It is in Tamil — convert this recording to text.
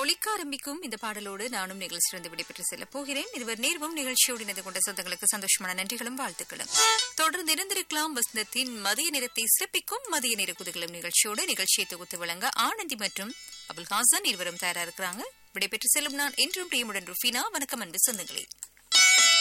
ஒலிக்க ஆரம்பிக்கும் இந்த பாடலோடு நானும் நிகழ்ச்சியிலிருந்து விடைபெற்று செல்ல போகிறேன். இதுவர் நேர்வும் நிகழ்ச்சியோடு இணைந்து கொண்ட சொந்தங்களுக்கு சந்தோஷமான நன்றிகளும் வாழ்த்துக்களும். தொடர்ந்து இருந்திருக்கலாம் வசந்தத்தின் மதிய நேரத்தை சிறப்பிக்கும் மதிய நேர குதகலம் நிகழ்ச்சியோடு நிகழ்ச்சியை தொகுத்து வழங்க ஆனந்தி மற்றும் அபுல் ஹாசன் இருவரும் தயாரா இருக்கிறாங்க. விடைபெற்று செல்லும் நான் என்றும் பிரியமுடன் ருஃபினா. வணக்கம் அன்பு சொந்தங்களே.